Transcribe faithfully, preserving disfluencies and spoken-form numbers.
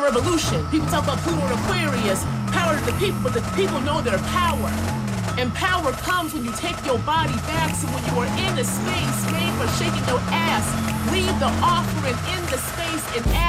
revolution. People talk about Pluto and Aquarius, power to the people, but the people know their power. And power comes when you take your body back. So when you are in the space made for shaking your ass, leave the offering in the space and ask.